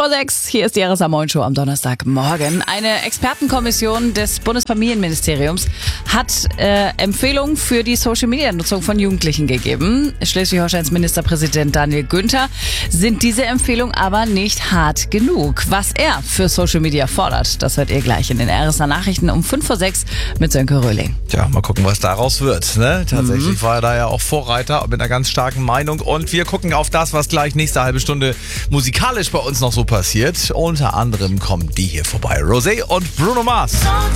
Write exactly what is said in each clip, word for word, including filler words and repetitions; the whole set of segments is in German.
vor sechs, hier ist die R S A-Morgen-Show am Donnerstagmorgen. Eine Expertenkommission des Bundesfamilienministeriums hat äh, Empfehlungen für die Social-Media-Nutzung von Jugendlichen gegeben. Schleswig-Holsteins Ministerpräsident Daniel Günther sind diese Empfehlungen aber nicht hart genug. Was er für Social Media fordert, das hört ihr gleich in den R S A-Nachrichten um fünf vor sechs mit Sönke Röhling. Tja, mal gucken, was daraus wird. Ne? Tatsächlich mhm. war er da ja auch Vorreiter mit einer ganz starken Meinung. Und wir gucken auf das, was gleich nächste halbe Stunde musikalisch bei uns noch so passiert. Unter anderem kommen die hier vorbei. Rosé und Bruno Mars.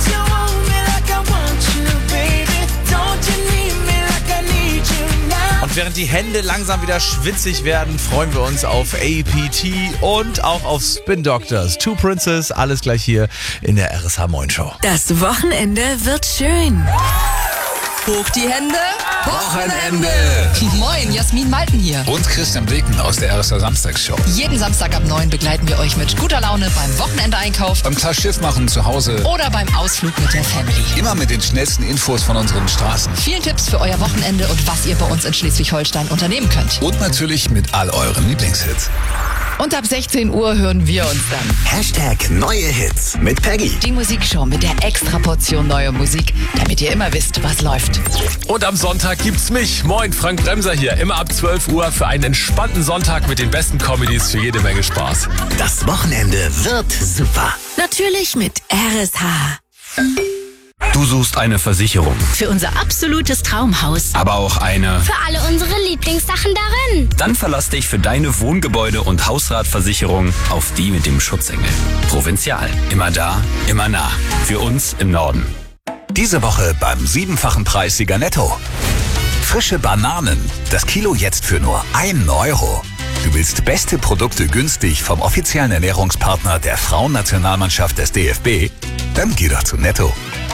Und während die Hände langsam wieder schwitzig werden, freuen wir uns auf A P T und auch auf Spin Doctors. Two Princes, alles gleich hier in der R S A-Morgen-Show. Das Wochenende wird schön. Hoch die Hände. Wochenende. Moin, Jasmin Malten hier. Und Christian Beken aus der R S A-Samstagsshow. Jeden Samstag ab neun begleiten wir euch mit guter Laune beim Wochenendeinkauf, beim klar Schiff machen zu Hause oder beim Ausflug mit der Family. Immer mit den schnellsten Infos von unseren Straßen. Vielen Tipps für euer Wochenende und was ihr bei uns in Schleswig-Holstein unternehmen könnt. Und natürlich mit all euren Lieblingshits. Und ab sechzehn Uhr hören wir uns dann. Hashtag neue Hits mit Peggy. Die Musikshow mit der extra Portion neuer Musik, damit ihr immer wisst, was läuft. Und am Sonntag gibt's mich. Moin, Frank Bremser hier. Immer ab zwölf Uhr für einen entspannten Sonntag mit den besten Comedies für jede Menge Spaß. Das Wochenende wird super. Natürlich mit R S H. Du suchst eine Versicherung. Für unser absolutes Traumhaus. Aber auch eine. Für alle unsere Lieblingssachen darin. Dann verlass dich für deine Wohngebäude- und Hausratversicherung auf die mit dem Schutzengel. Provinzial. Immer da, immer nah. Für uns im Norden. Diese Woche beim siebenfachen Preissieger Netto. Frische Bananen. Das Kilo jetzt für nur einen Euro. Du willst beste Produkte günstig vom offiziellen Ernährungspartner der Frauennationalmannschaft des D F B? Dann geh doch zu Netto.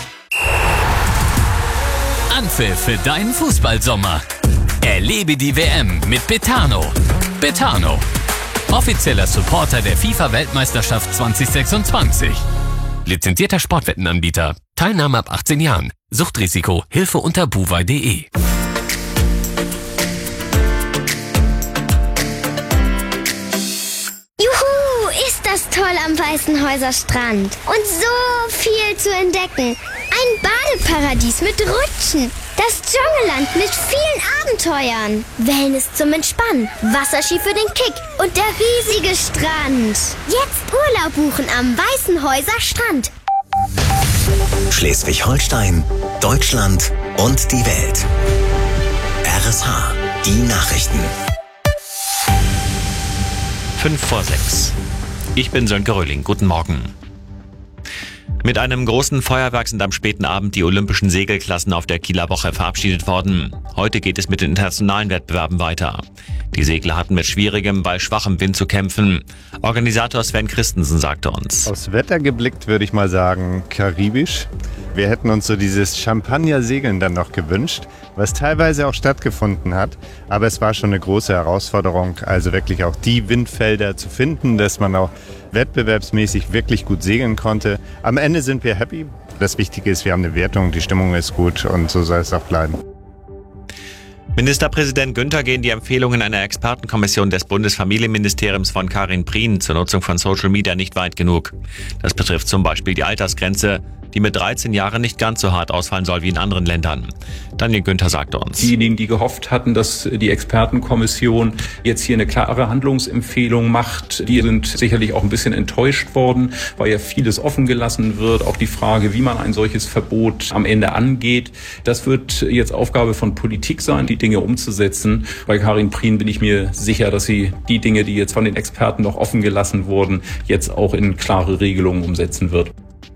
Anpfiff für deinen Fußballsommer. Erlebe die W M mit Betano. Betano, offizieller Supporter der FIFA-Weltmeisterschaft zwanzig sechsundzwanzig. Lizenzierter Sportwettenanbieter. Teilnahme ab achtzehn Jahren. Suchtrisiko. Hilfe unter buwei punkt de. Juhu, ist das toll am Weißenhäuser Strand. Und so viel zu entdecken. Ein Badeparadies mit Rutschen. Das Dschungelland mit vielen Abenteuern. Wellness zum Entspannen. Wasserski für den Kick. Und der riesige Strand. Jetzt Urlaub buchen am Weißenhäuser Strand. Schleswig-Holstein, Deutschland und die Welt. R S H, die Nachrichten. Fünf vor sechs. Ich bin Sönke Röhling. Guten Morgen. Mit einem großen Feuerwerk sind am späten Abend die olympischen Segelklassen auf der Kieler Woche verabschiedet worden. Heute geht es mit den internationalen Wettbewerben weiter. Die Segler hatten mit schwierigem, bei schwachem Wind zu kämpfen. Organisator Sven Christensen sagte uns: Aufs Wetter geblickt würde ich mal sagen, karibisch. Wir hätten uns so dieses Champagner-Segeln dann noch gewünscht, was teilweise auch stattgefunden hat. Aber es war schon eine große Herausforderung, also wirklich auch die Windfelder zu finden, dass man auch wettbewerbsmäßig wirklich gut segeln konnte. Am Ende sind wir happy. Das Wichtige ist, wir haben eine Wertung, die Stimmung ist gut und so soll es auch bleiben. Ministerpräsident Günther gehen die Empfehlungen einer Expertenkommission des Bundesfamilienministeriums von Karin Prien zur Nutzung von Social Media nicht weit genug. Das betrifft zum Beispiel die Altersgrenze, die mit dreizehn Jahren nicht ganz so hart ausfallen soll wie in anderen Ländern. Daniel Günther sagte uns: Diejenigen, die gehofft hatten, dass die Expertenkommission jetzt hier eine klare Handlungsempfehlung macht, die sind sicherlich auch ein bisschen enttäuscht worden, weil ja vieles offen gelassen wird. Auch die Frage, wie man ein solches Verbot am Ende angeht. Das wird jetzt Aufgabe von Politik sein, die Dinge umzusetzen. Bei Karin Prien bin ich mir sicher, dass sie die Dinge, die jetzt von den Experten noch offen gelassen wurden, jetzt auch in klare Regelungen umsetzen wird.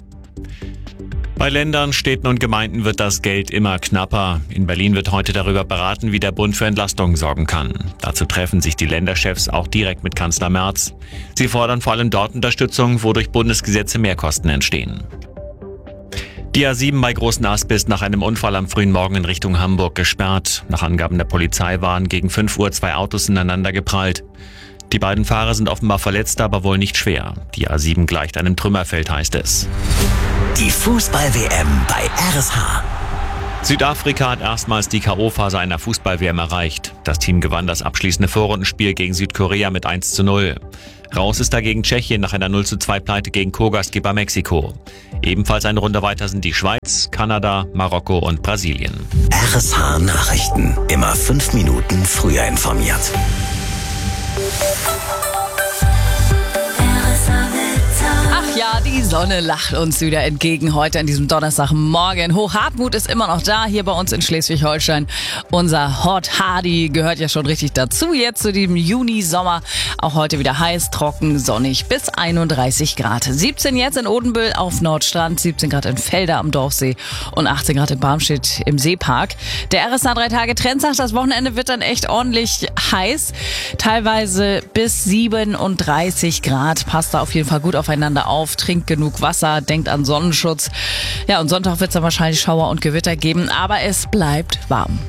Bei Ländern, Städten und Gemeinden wird das Geld immer knapper. In Berlin wird heute darüber beraten, wie der Bund für Entlastungen sorgen kann. Dazu treffen sich die Länderchefs auch direkt mit Kanzler Merz. Sie fordern vor allem dort Unterstützung, wo durch Bundesgesetze Mehrkosten entstehen. Die A sieben bei Großen Asp ist nach einem Unfall am frühen Morgen in Richtung Hamburg gesperrt. Nach Angaben der Polizei waren gegen fünf Uhr zwei Autos ineinander geprallt. Die beiden Fahrer sind offenbar verletzt, aber wohl nicht schwer. Die A sieben gleicht einem Trümmerfeld, heißt es. Die Fußball-W M bei R S H. Südafrika hat erstmals die K O-Phase einer Fußball-W M erreicht. Das Team gewann das abschließende Vorrundenspiel gegen Südkorea mit eins zu null. Raus ist dagegen Tschechien nach einer null zu zwei Pleite gegen Co-Gastgeber Mexiko. Ebenfalls eine Runde weiter sind die Schweiz, Kanada, Marokko und Brasilien. R S H Nachrichten. Immer fünf Minuten früher informiert. Ach ja, die Sonne lacht uns wieder entgegen heute an diesem Donnerstagmorgen. Hochhartmut ist immer noch da, hier bei uns in Schleswig-Holstein. Unser Hot Hardy gehört ja schon richtig dazu, jetzt zu diesem Juni-Sommer. Auch heute wieder heiß, trocken, sonnig bis einunddreißig Grad. siebzehn jetzt in Odenbüll auf Nordstrand, siebzehn Grad in Felder am Dorfsee und achtzehn Grad in Barmstedt im Seepark. Der R S A drei Tage Trend sagt, das Wochenende wird dann echt ordentlich heiß. Teilweise bis siebenunddreißig Grad. Passt da auf jeden Fall gut aufeinander auf, trinkt genug Wasser, denkt an Sonnenschutz. Ja, und Sonntag wird es dann wahrscheinlich Schauer und Gewitter geben, aber es bleibt warm.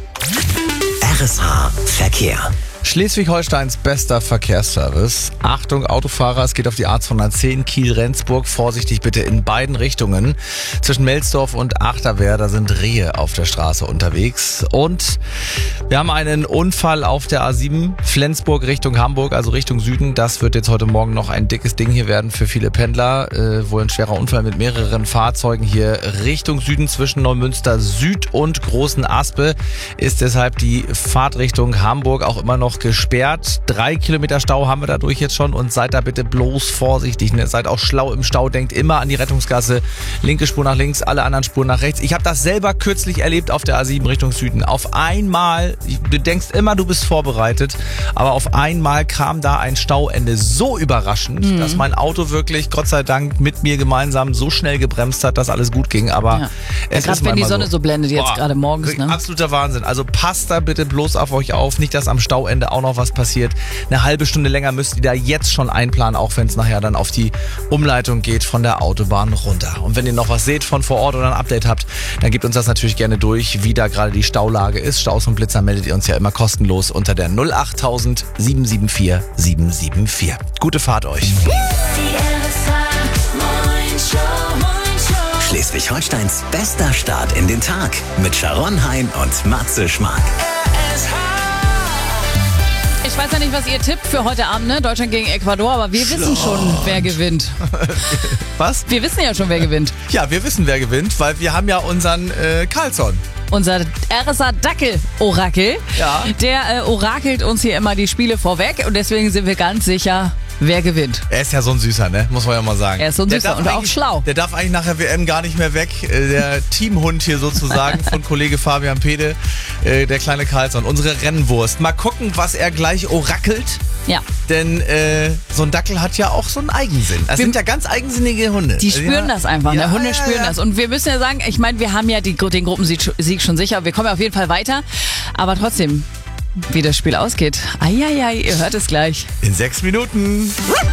R S H Verkehr. Schleswig-Holsteins bester Verkehrsservice. Achtung Autofahrer, es geht auf die A zweihundertzehn Kiel-Rendsburg. Vorsichtig bitte in beiden Richtungen. Zwischen Melsdorf und Achterwehr, da sind Rehe auf der Straße unterwegs. Und wir haben einen Unfall auf der A sieben, Flensburg Richtung Hamburg, also Richtung Süden. Das wird jetzt heute Morgen noch ein dickes Ding hier werden für viele Pendler. Äh, wohl ein schwerer Unfall mit mehreren Fahrzeugen hier Richtung Süden zwischen Neumünster Süd und Großen Aspe. Ist deshalb die Fahrtrichtung Hamburg auch immer noch gesperrt. Drei Kilometer Stau haben wir dadurch jetzt schon und seid da bitte bloß vorsichtig. Ne? Seid auch schlau im Stau, denkt immer an die Rettungsgasse. Linke Spur nach links, alle anderen Spuren nach rechts. Ich habe das selber kürzlich erlebt auf der A sieben Richtung Süden. Auf einmal, du denkst immer, du bist vorbereitet, aber auf einmal kam da ein Stauende so überraschend, mhm. dass mein Auto wirklich, Gott sei Dank, mit mir gemeinsam so schnell gebremst hat, dass alles gut ging. Aber ja. es ja, ist gerade wenn die Sonne so, so blendet jetzt gerade morgens. Ne? Absoluter Wahnsinn. Also passt da bitte bloß auf euch auf, nicht dass am Stauende auch noch was passiert. Eine halbe Stunde länger müsst ihr da jetzt schon einplanen, auch wenn es nachher dann auf die Umleitung geht von der Autobahn runter. Und wenn ihr noch was seht von vor Ort oder ein Update habt, dann gebt uns das natürlich gerne durch, wie da gerade die Staulage ist. Staus und Blitzer meldet ihr uns ja immer kostenlos unter der null achttausend sieben sieben vier sieben sieben vier. Gute Fahrt euch. Schleswig-Holsteins bester Start in den Tag mit Sharon Hein und Matze Schmark. Ich weiß ja nicht, was ihr tippt für heute Abend, ne? Deutschland gegen Ecuador, aber wir wissen schon, wer gewinnt. Was? Wir wissen ja schon, wer gewinnt. Ja, wir wissen, wer gewinnt, weil wir haben ja unseren äh, Carlsson. Unser R S A-Dackel-Orakel, ja. der äh, orakelt uns hier immer die Spiele vorweg und deswegen sind wir ganz sicher, wer gewinnt. Er ist ja so ein Süßer, ne? Muss man ja mal sagen. Er ist so ein Süßer und auch schlau. Der darf eigentlich nach der W M gar nicht mehr weg. Der Teamhund hier sozusagen von Kollege Fabian Pede, der kleine Carlsson, unsere Rennwurst. Mal gucken, was er gleich orakelt. Ja. Denn äh, so ein Dackel hat ja auch so einen Eigensinn. Das wir, sind ja ganz eigensinnige Hunde. Die spüren ja, das einfach, ja, ne? Hunde ja, spüren ja. das. Und wir müssen ja sagen, ich meine, wir haben ja die, den Gruppensieg schon sicher. Wir kommen ja auf jeden Fall weiter. Aber trotzdem, wie das Spiel ausgeht. Eieiei, ihr hört es gleich. In sechs Minuten.